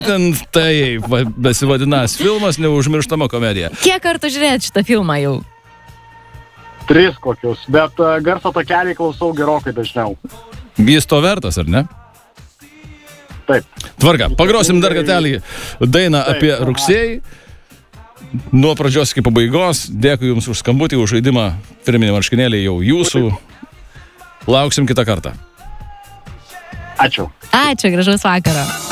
Būtent tai besivadinas filmas Neužmirštama komedija. Kiek kartų žiūrėt šitą filmą jau? 3 kokius, bet garso takelį klausau gerokai dažniau. Jis to vertas, ar ne? Taip. Tvarka, pagrosim dar kartelį dainą apie rugsėjį. Nuo pradžios iki pabaigos. Dėkui Jums už skambutį, už žaidimą. Firminė marškinėlė jau Jūsų. Lauksim kitą kartą. Ačiū. Ačiū, gražaus vakaro.